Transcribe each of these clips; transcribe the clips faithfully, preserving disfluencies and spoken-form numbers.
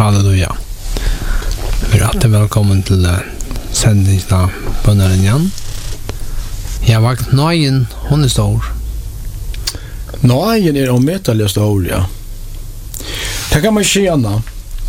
Halleluja. Vi är alltid välkommen till uh, sändningen av bönnaren. Jag var nöjen, hon är stor. Nöjen är omätlig stor, ja. Det kan man känna.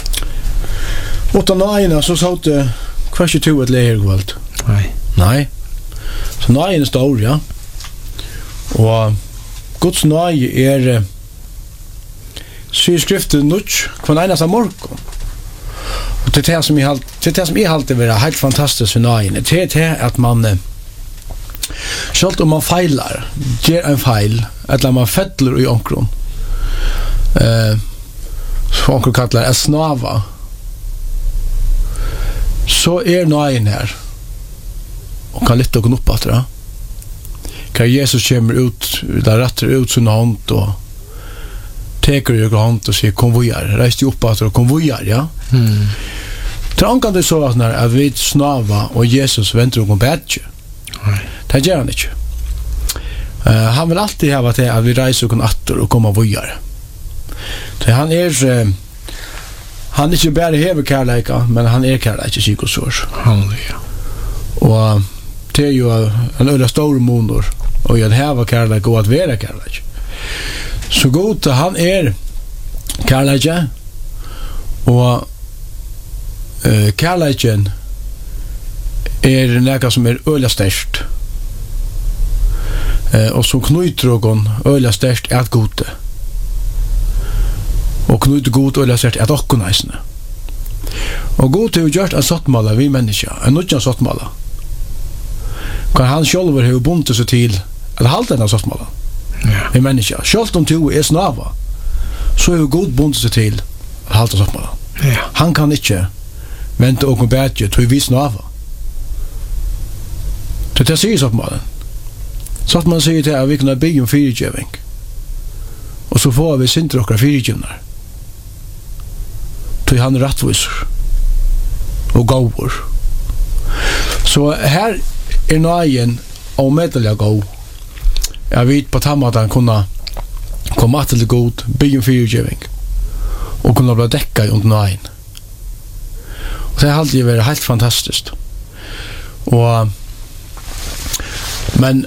Utan nöjen så sa det kanske tog ett lägerkvalt. Nej. Nej. Så nöjen är stor, ja. Och Guds nöje är syr skriften nutch kvar einaste morgon. Och det är det som jag halt, det är det som jag alltid vill helt fantastiskt för nöjen. Det är det att man självt om man feilar, ger en feil, eller man fettler i omkron. Eh, så omkron kallar det snava. Så är nöjen här. Och kan lite gå upp att det. Kan Jesus kommer ut, där rätter ut sin hand och teker i hand och säger konvojar, reist upp att och konvojar, ja. Mm. Trång kan det så att när att vi snava och Jesus väntar och bättre. Nej. Det gör han inte. Uh, han vill alltid ha att vi reser och kan attor och komma vojar. Så han är uh, han är inte bara hever kärleka, men han är kärleka psykosors. Halleluja. Och uh, det är ju uh, en öde stor monor och att hava kärleka och att vara kärleka. Så god han är kärleka och uh, kärleken är något som är öliga störst. Eh, och som knytrogon öliga störst är att gode. Och knyt god öliga störst är att okkonäsne. Och god har gjort en sottmala vi människa, en nutjan sottmala. Kan han själv ha bundet sig till att halta den sottmala. Ja. Vi människa. Själv om du är snava, så är god bundet sig till att halta sottmala. Ja. Han kan inte vänta och bättre till vi snava. Så det säger så att man så att man säger till att vi kan be om fyrtjövning och så får vi synter och fyrtjövnar till han rättvisor och gåvor. Så här är nöjen omedelliga gåv. Jag vet på tamma att han kunna komma till god, be om fyrtjövning och kunna bli däcka under nöjen. Och det har alltid varit helt fantastiskt. Och Men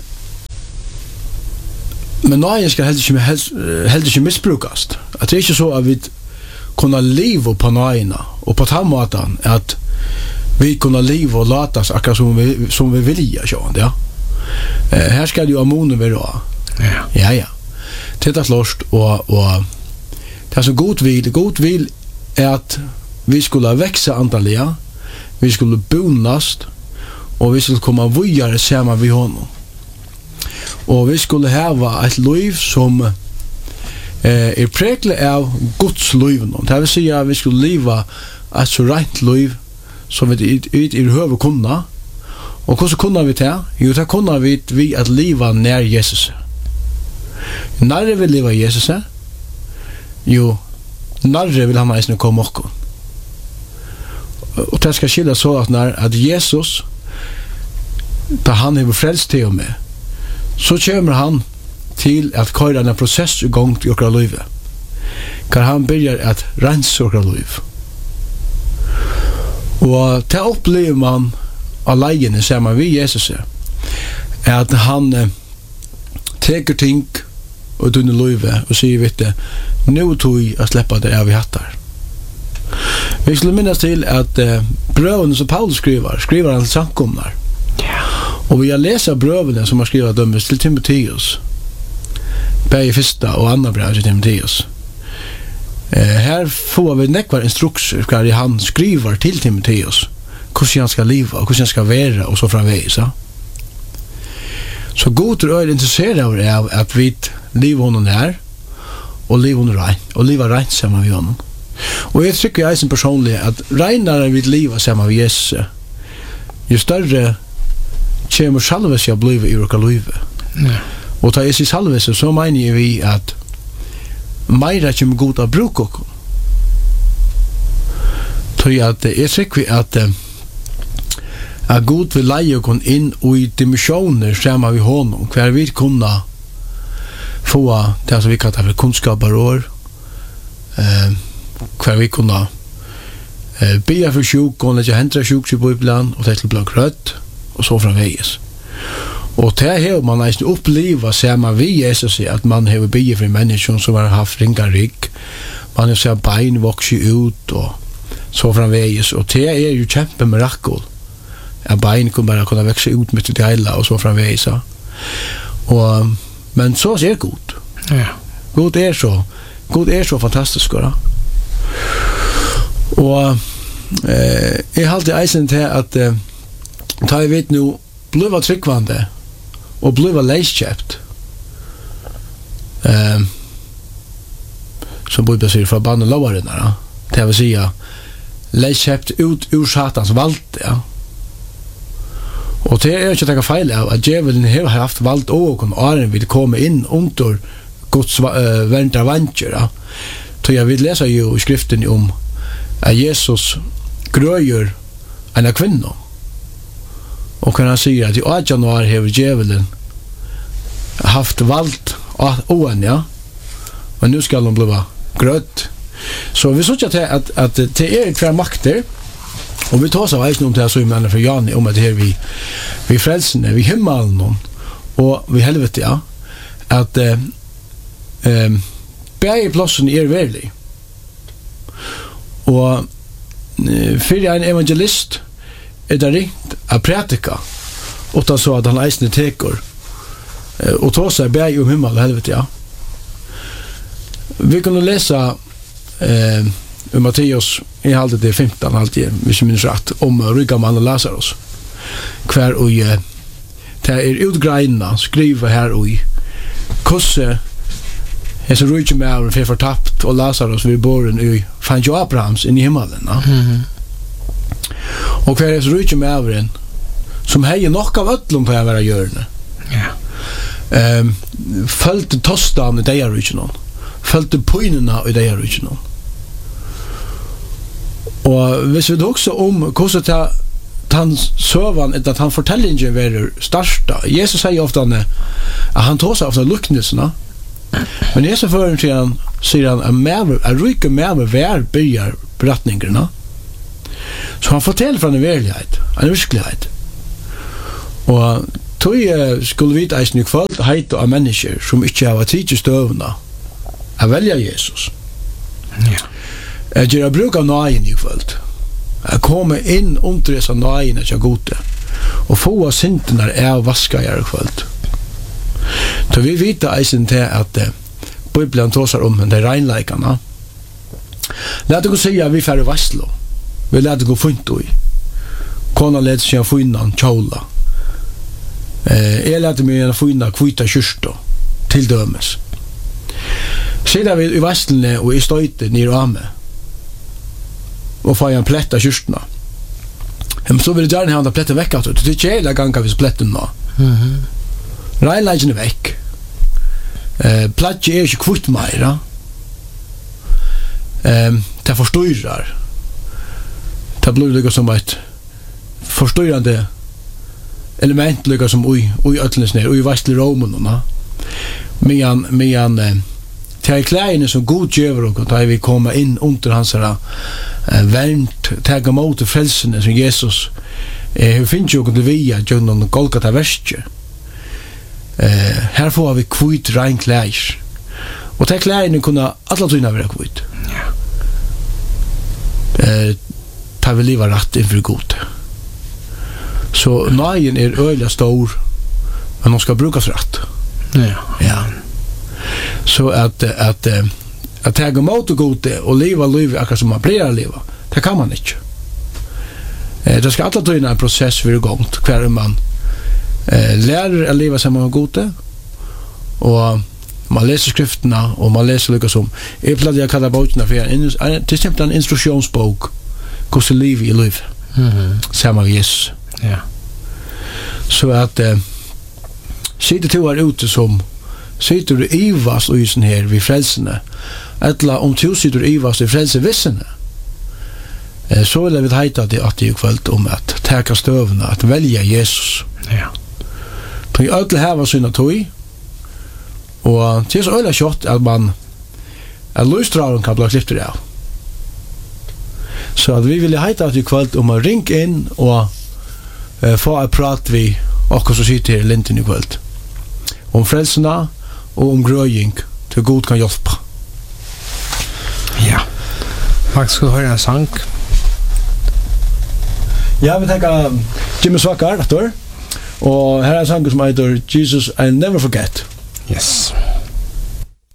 men nöjen ska helt inte helt inte missbrukas. Att det är inte så att vi kunna leva på nöjena och på tamatan att vi kunna leva och låtas akkurat som vi som vi vill göra så ja. Eh, här ska det ju ammonen vara. Ja. Ja ja. Det är slåst och och det är så god vill, god vill är att vi skulle växa antaliga, vi skulle bonast och vi skulle komma vidare samman vid honom. Och vi skulle ha ett liv som eh, är präglat av Guds liv. Det vill säga att vi skulle leva ett så rent liv som vi i, i huvud kunna. Och hur så kunna vi det? Jo, det kunna vi, vi att leva när Jesus. När vi lever Jesus? Jo, när vill han nästan komma och Och det ska skilja så att när att Jesus da han har frälst till och med så kommer han till att köra en process igång till okra liv. Kan han börjar att rensa okra liv. Och det upplever man av lejen samman vid Jesus är att han eh, teker ting och dunne liv och säger vet det nu tog jag att släppa det av vi hattar. Vi skulle minnas till att eh, bröven som Paulus skriver, skriver han samkomnar. Och vi har läst bröven som har skrivit dömes till Timoteus. Bäge första och andra brev till Timoteus. Eh, här får vi nekvar instruktioner där han skriver till Timoteus hur han ska leva och hur han ska vara och så framvägs. Ja? Så god är intresserad av att vi lever honom här och lever honom rein och lever rein samman med honom. Och jag tycker jag är personlig att reinare vid livet samman med Jesus ju större kommer salvelse att bli i våra liv. Ja. Och ta i salvelse så menar vi att meira kommer god att bruka oss. Så att jag tycker att att god vill leja oss in i dimensioner samman med honom kvar vi kunna få det som vi kallar för kunskaper och eh, kvar vi kunna eh, bia för sjuk och lägga händra sjuk i Bibeln och det till blå grött och så framvägs. Och det här man nästan uppleva samma vi Jesus att man har bia för människor som har haft ringa rygg. Man har sett bein växa ut och så framvägs och det är ju kämpe mirakel. Ja, bein kommer bara kunna växa ut med det hela och så framvägs. Och men så ser god. Ja. God är så. God är så fantastisk då. Och eh jag har alltid eisen till att eh, ta jag vet nu bliva tryckvande och bliva läskäpt. Ehm så borde sig förbanna lovarna. Det vill säga läskäpt ut ur satans valt, ja. Och det är inte att ta fel av att djävulen har haft valt och åren vill komma in under Guds uh, väntar vantjer. Ja. Så jag vill läsa ju i skriften om att Jesus gröjer en kvinna. Och kan han säga att i arton år har djävulen haft valt åen, ja. Men nu ska de bli grött. Så vi såg att, att, att det är två makter. Och vi tar så väl om det här så i männa för Jan om att det här vi, vi frälsene, vi himmelen och vi helvete, ja. Att eh, eh, bäge platsen är verklig. Och eh, för en evangelist är det ringt att predika utan så att han eisne teker eh, och tar sig bäge om himmel och helvete, ja. Vi kan läsa eh, om Matteus i halvt det femton alltid, hvis jag minns rätt, om ryggaman och Lazarus. Kvar och eh, det är utgrejna skriver här och kosse är så rujt med och för förtappt och Lazarus vid borren i fann ju Abrahams in i himmelen. Mm. Och kvar är så rujt med över som hejer nog av ödlom på att vara görne. Ja. Ehm följde tostan i det rujtnon. Följde poinerna i det rujtnon. Og hvis vi også om hvordan han søvan at han fortellingen var starta. Jesus sier ofte at han tar seg ofte luknelsene. Men Jesus fører til han sier han at mever, at ryke mever hver bygger beretningerne. Så han forteller fra en verlighet, en virkelighet. Og tog skulle vite eisen i kvalt heit av mennesker som ikke har tid til støvende å velge Jesus. Ja. Jeg gjør bruk av nøyen i kveld. Jeg kommer inn under disse nøyene til gode. Og få av syndene er vaska i kveld. Så vi vet eisen til at uh, Bibelen tåser om de regnleikene. Lad det gå si at vi færre vasslo. Vi lad det gå funnt i. Kona led seg funnan kjola. Uh, jeg lad meg en funna kvita kyrsto. Til dømes. Sida vi i vasslene og i støyte nere av meg. Og få en plett av kyrstene. Men så vil jeg gjerne ha en plett vekk av det. Det er ikke hele gangen hvis pletten nå. Mm-hmm. Regnleggen er vekk. Eh, Plattje er ikke kvitt mer. Eh, det forstyrrer. Det blir lukket som et forstyrrende element lukket som ui, ui øtlenes ned, ui vestlig romen. Men, men eh, det er klærne som god gjør og da vi kommer inn under hans her uh, vernt, tega mot frelsene som Jesus eh, uh, finner jo til via gjennom Golgata verset. Uh, her får vi kvitt rein klær. Og de klærne kunne alle tøyne være kvitt. Ja. Uh, ta vi livet rett innfor god. Så nøyen er øyla stor, men de skal brukes rett. Ja. Ja. Så att att att ta emot och gode och leva liv akkurat som man blir leva. Det kan man inte. Eh det ska alltid ta in en process för igång kvar man eh lär att leva som man gode och man läser skrifterna och man läser lika som är plats jag kallar boken för en till exempel en instruktionsbok hur ska leva i liv. Mhm. Samma Jesus. Ja. Så att eh sitter till är ute som sitter du ivas og isen her vid frelsene, etla om du sitter ivas i frelsevissene, eh, så vil jeg vil heita det at det er kveld om at teka støvene, at velja Jesus. Ja. Så jeg ødel her var syna tog, og det er så øyla kjott at man at løystraren kan bli klippet av. Så Så att vi vill heita att i kväll om att ringa in och uh, få att prata vi och så sitter i linten i kväll. Om frälsarna och om gröjning till god kan hjälpa. Ja. Max ska höra en sang. Ja, vi tänker Jimmy Swaggart, och här är en sang som heter Jesus I Never Forget. Yes.